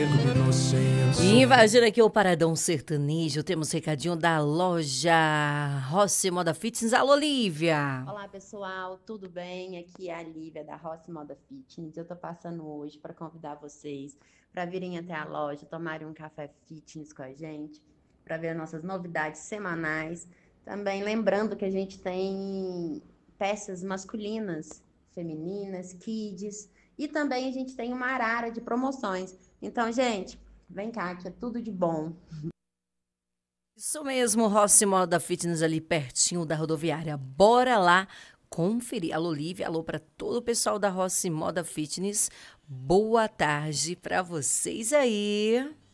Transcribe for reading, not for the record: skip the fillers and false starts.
Invadindo aqui o Paradão Sertanejo, temos recadinho da loja Rossi Moda Fitness. Alô, Lívia! Olá, pessoal, tudo bem? Aqui é a Lívia da Rossi Moda Fitness. Eu tô passando hoje para convidar vocês para virem até a loja, tomarem um café fitness com a gente, para ver nossas novidades semanais. Também lembrando que a gente tem peças masculinas, femininas, kids, e também a gente tem uma arara de promoções. Então, gente, vem cá, que é tudo de bom. Isso mesmo, Rossi Moda Fitness ali pertinho da rodoviária. Bora lá conferir. Alô, Lívia, alô para todo o pessoal da Rossi Moda Fitness. Boa tarde para vocês aí.